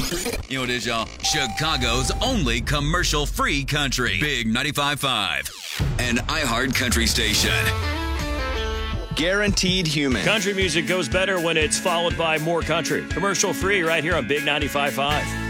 You know what it is, y'all? Chicago's only commercial-free country. Big 95.5. An iHeart country station. Guaranteed human. Country music goes better when it's followed by more country. Commercial free right here on Big 95.5.